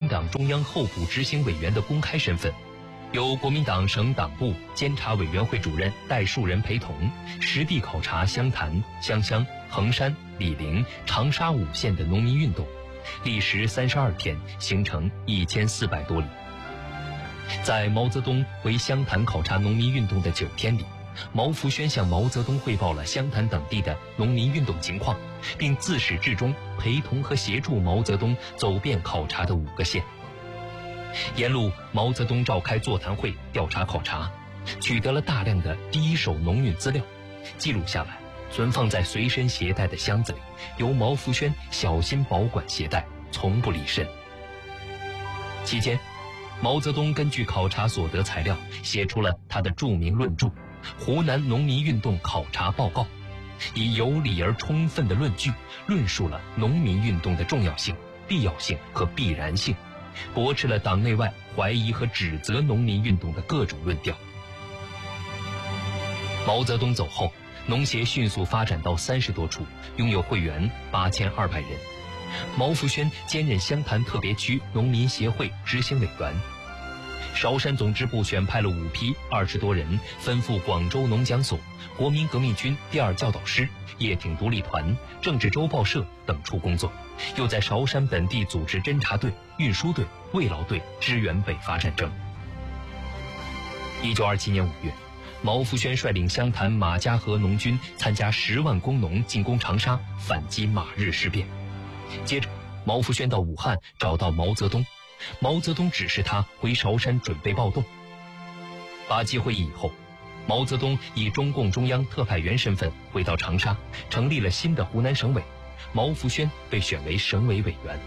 党中央候补执行委员的公开身份，由国民党省党部监察委员会主任戴树人陪同，实地考察湘潭、湘乡、衡山、醴陵、长沙5县的农民运动，历时32天，行程1400多里。在毛泽东回湘潭考察农民运动的9天里，毛福轩向毛泽东汇报了湘潭等地的农民运动情况，并自始至终陪同和协助毛泽东走遍考察的5个县。沿路，毛泽东召开座谈会，调查考察，取得了大量的第一手农运资料，记录下来，存放在随身携带的箱子里，由毛福轩小心保管携带，从不离身。期间，毛泽东根据考察所得材料，写出了他的著名论著《湖南农民运动考察报告》，以有理而充分的论据，论述了农民运动的重要性、必要性和必然性，驳斥了党内外怀疑和指责农民运动的各种论调。毛泽东走后，农协迅速发展到30多处，拥有会员8200人。毛福轩兼任湘潭特别区农民协会执行委员。韶山总支部选派了5批20多人，分赴广州农讲所、国民革命军第2教导师、叶挺独立团、政治周报社等处工作，又在韶山本地组织侦察队、运输队、慰劳队，支援北伐战争。1927年5月，毛福轩率领湘潭马家河农军参加10万工农进攻长沙，反击马日事变。接着，毛福轩到武汉找到毛泽东，毛泽东指示他回韶山准备暴动。八七会议以后，毛泽东以中共中央特派员身份回到长沙，成立了新的湖南省委，毛福轩被选为省委委员。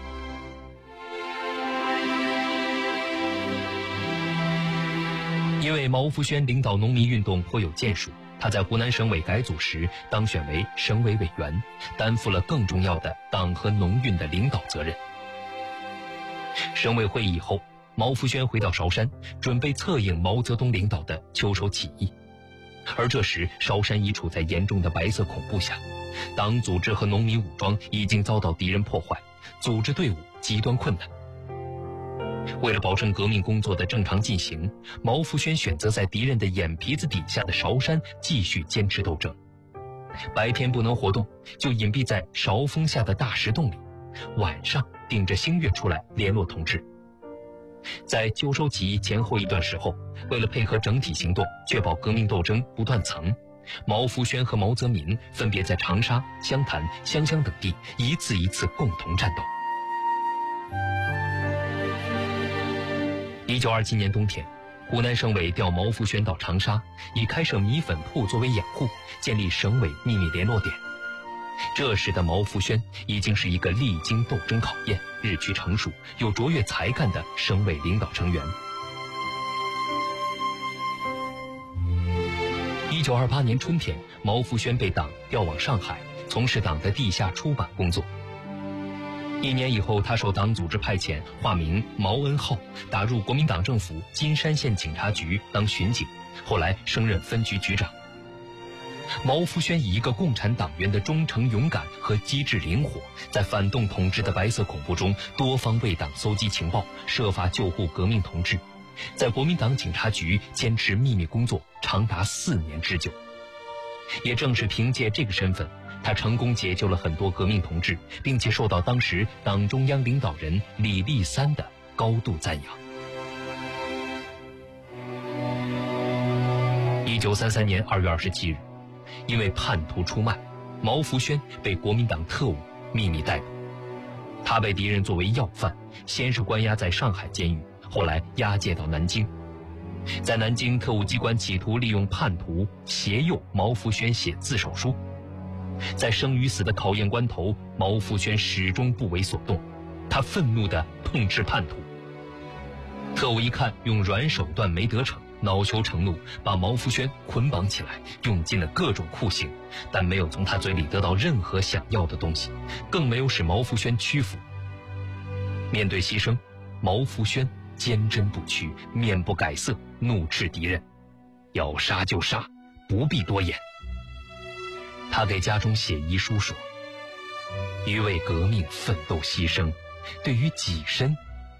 因为毛福轩领导农民运动颇有建树，他在湖南省委改组时当选为省委委员，担负了更重要的党和农运的领导责任。省委会议以后，毛福轩回到韶山，准备策应毛泽东领导的秋收起义。而这时，韶山已处在严重的白色恐怖下，党组织和农民武装已经遭到敌人破坏，组织队伍极端困难。为了保证革命工作的正常进行，毛福轩选择在敌人的眼皮子底下的韶山继续坚持斗争。白天不能活动，就隐蔽在韶峰下的大石洞里，晚上顶着星月出来联络同志。在秋收起义前后一段时候，为了配合整体行动，确保革命斗争不断层，毛福轩和毛泽民分别在长沙、湘潭、湘乡等地一次一次共同战斗。1927年冬天，湖南省委调毛福轩到长沙，以开设米粉铺作为掩护，建立省委秘密联络点。这时的毛福轩已经是一个历经斗争考验、日趋成熟、有卓越才干的省委领导成员。1928年春天，毛福轩被党调往上海，从事党的地下出版工作。1年以后，他受党组织派遣，化名毛恩浩，打入国民党政府金山县警察局当巡警，后来升任分局局长。毛福轩以一个共产党员的忠诚勇敢和机智灵活，在反动统治的白色恐怖中多方为党搜集情报，设法救护革命同志，在国民党警察局坚持秘密工作长达4年之久。也正是凭借这个身份，他成功解救了很多革命同志，并且受到当时党中央领导人李立三的高度赞扬。1933年2月27日，因为叛徒出卖，毛福轩被国民党特务秘密逮捕。他被敌人作为要犯，先是关押在上海监狱，后来押解到南京。在南京，特务机关企图利用叛徒胁诱毛福轩写自首书。在生与死的考验关头，毛福轩始终不为所动，他愤怒地痛斥叛徒。特务一看用软手段没得逞，恼羞成怒，把毛福轩捆绑起来，用尽了各种酷刑，但没有从他嘴里得到任何想要的东西，更没有使毛福轩屈服。面对牺牲，毛福轩坚贞不屈，面不改色，怒斥敌人：要杀就杀，不必多言。他给家中写遗书说：余为革命奋斗牺牲，对于己身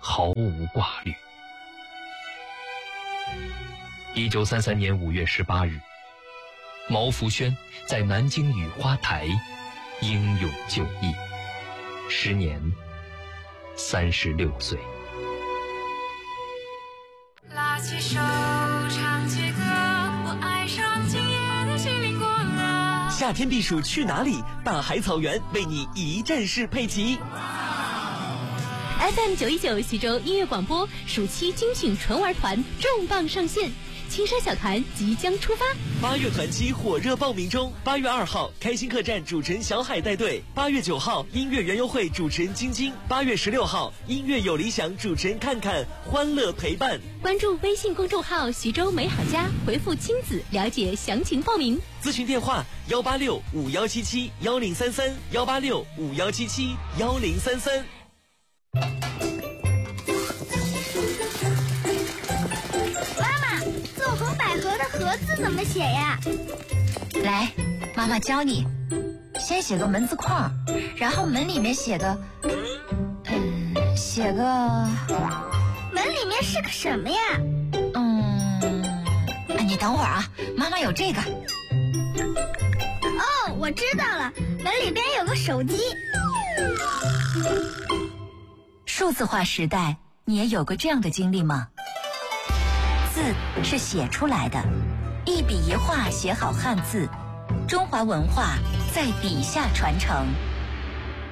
毫无挂虑。1933年5月18日，毛福轩在南京雨花台英勇就义，时年36岁。 拉起手唱起歌，我爱上今夜的心灵过了。 夏天避暑去哪里？大海草原为你一站式配齐。 FM 919徐州音乐广播暑期精选纯玩团重磅上线，青山小团即将出发。 8月团期火热报名中，8月2号开心客栈主持人小海带队，8月9号音乐园游会主持人晶晶，8月16号音乐有理想主持人看看，欢乐陪伴。 关注微信公众号徐州美好家，回复亲子了解详情报名。 咨询电话18651771033，18651771033。 纵横捭阖的阖字怎么写呀？ 来，妈妈教你。先写个门字框，然后门里面写个门里面是个什么呀？ 你等会儿啊，妈妈有这个。 哦，我知道了，门里边有个手机。 数字化时代，你也有过这样的经历吗？字是写出来的，一笔一画写好汉字，中华文化在笔下传承。